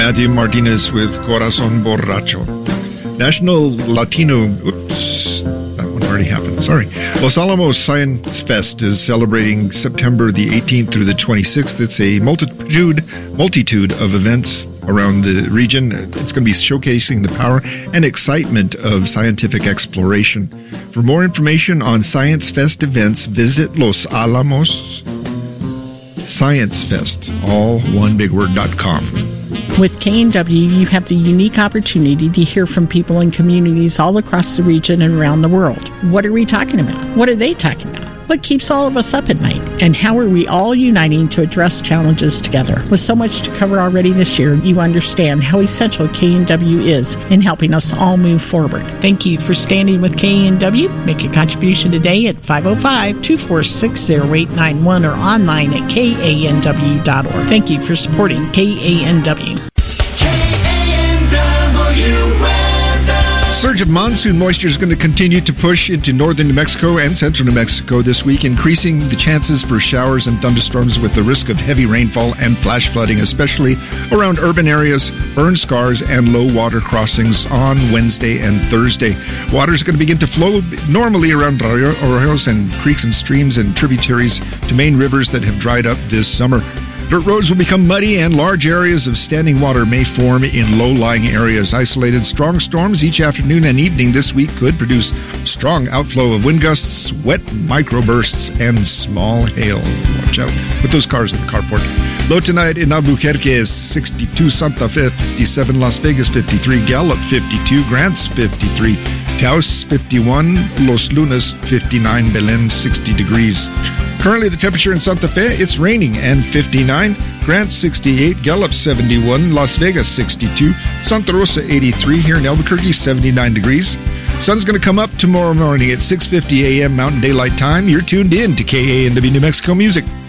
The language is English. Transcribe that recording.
Matthew Martinez with Corazón Borracho. National Latino... Oops, that one already happened. Sorry. Los Alamos Science Fest is celebrating September the 18th through the 26th. It's a multitude of events around the region. It's going to be showcasing the power and excitement of scientific exploration. For more information on Science Fest events, visit Los Alamos Science Fest, all one big word.com. With KNW, you have the unique opportunity to hear from people in communities all across the region and around the world. What are we talking about? What are they talking about? What keeps all of us up at night? And how are we all uniting to address challenges together? With so much to cover already this year, you understand how essential KNW is in helping us all move forward. Thank you for standing with KNW. Make a contribution today at 505-246-0891 or online at kanw.org. Thank you for supporting KANW. Surge of monsoon moisture is going to continue to push into northern New Mexico and central New Mexico this week, increasing the chances for showers and thunderstorms with the risk of heavy rainfall and flash flooding, especially around urban areas, burn scars, and low water crossings on Wednesday and Thursday. Water is going to begin to flow normally around arroyos and creeks and streams and tributaries to main rivers that have dried up this summer. Dirt roads will become muddy and large areas of standing water may form in low-lying areas. Isolated strong storms each afternoon and evening this week could produce strong outflow of wind gusts, wet microbursts, and small hail. Watch out with those cars in the carport. Low tonight in Albuquerque is 62, Santa Fe 57, Las Vegas 53, Gallup 52, Grants 53, Taos 51, Los Lunas 59, Belen 60 degrees. Currently, the temperature in Santa Fe, it's raining and 59. Grant 68, Gallup 71, Las Vegas 62, Santa Rosa 83, here in Albuquerque 79 degrees. Sun's going to come up tomorrow morning at 6:50 a.m. Mountain Daylight Time. You're tuned in to KANW New Mexico Music.